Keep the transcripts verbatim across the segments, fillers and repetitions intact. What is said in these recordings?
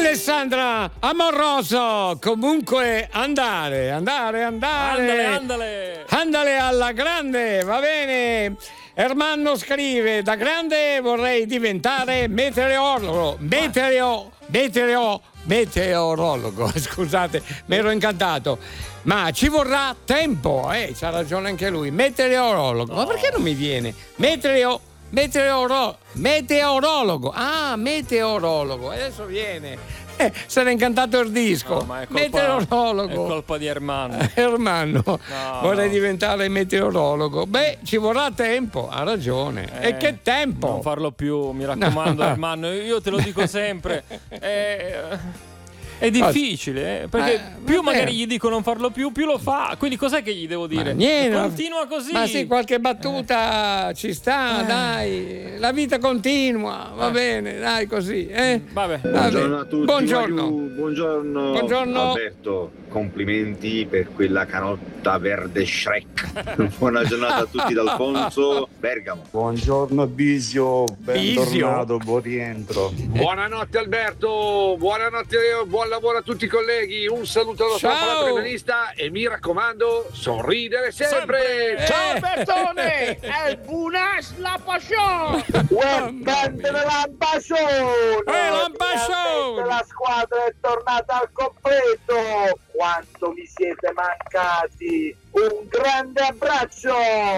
Alessandra Amoroso, comunque andare, andare, andare. Andale, andale. Andale alla grande, va bene. Ermanno scrive: da grande vorrei diventare meteorologo. Meteo, meteo, meteorologo. Scusate, mi ero incantato. Ma ci vorrà tempo, eh, c'ha ragione anche lui. Meteorologo. Ma perché non mi viene? Meteo, meteoro, meteorologo. Ah, meteorologo. Adesso viene. Eh, se n'è incantato il disco. No, ma è colpa, meteorologo. è colpa di Ermanno. Ermanno, No, vorrei no. diventare meteorologo. Beh, ci vorrà tempo, ha ragione. Eh, e che tempo? Non farlo più, mi raccomando, No. Ermanno. Io te lo dico sempre. Eh, È difficile, eh, perché Eh, più vabbè. magari gli dico non farlo più, più lo fa. Quindi cos'è che gli devo dire? Ma niente, Continua così. Ma sì, qualche battuta ci sta, Eh. dai. La vita continua, va Eh. bene, dai così. Eh? Vabbè. Buongiorno a tutti. Buongiorno. Mariù, buongiorno. Buongiorno. Alberto, complimenti per quella canotta verde Shrek. Buona giornata a tutti da Alfonso Bergamo. Buongiorno Bisio, bentornato, buon rientro. Buonanotte Alberto, buonanotte Leo, buon lavoro a tutti i colleghi, un saluto alla Ciao. stampa paternalista e mi raccomando, sorridere sempre. Sempre. Ciao Eh. Albertone, è buonas la passion. Weekend lampascione! Eh, lampascione! La squadra è tornata al completo! Quanto mi siete mancati! Un grande abbraccio!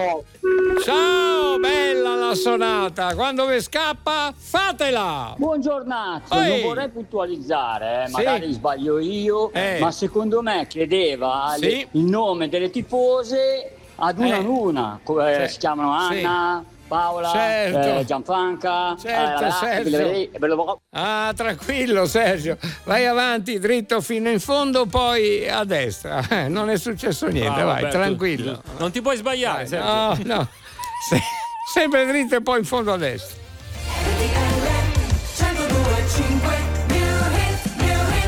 Ciao, bella la sonata. Quando vi scappa, fatela. Buongiornazzo, Oi. non vorrei puntualizzare, eh, Sì. magari sbaglio io, Eh. ma secondo me chiedeva Sì. le- il nome delle tifose ad una Eh. ad una, co- eh, Sì. si chiamano Anna, Paola, Certo. eh, Gianfranca, Certo, eh, Sergio. ve le- ve le- Ah, tranquillo Sergio, vai avanti dritto fino in fondo, poi a destra. Eh, non è successo niente, Bravo, vai, Alberto. tranquillo. Non ti puoi sbagliare, Vai, Sergio. no, no. Se- sempre dritto e poi in fondo a destra.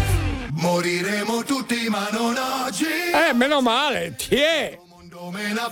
Moriremo tutti ma non oggi. Eh, meno male, ti è. Mondo me la